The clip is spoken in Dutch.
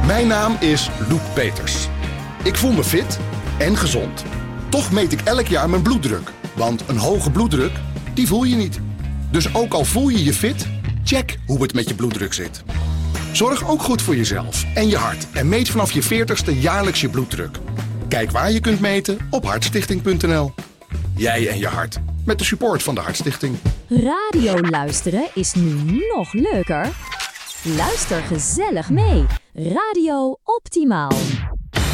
Mijn naam is Loek Peters. Ik voel me fit en gezond. Toch meet ik elk jaar mijn bloeddruk. Want een hoge bloeddruk, die voel je niet. Dus ook al voel je je fit, check hoe het met je bloeddruk zit. Zorg ook goed voor jezelf en je hart en meet vanaf je 40ste jaarlijks je bloeddruk. Kijk waar je kunt meten op hartstichting.nl. Jij en je hart, met de support van de Hartstichting. Radio luisteren is nu nog leuker. Luister gezellig mee. Radio Optimaal.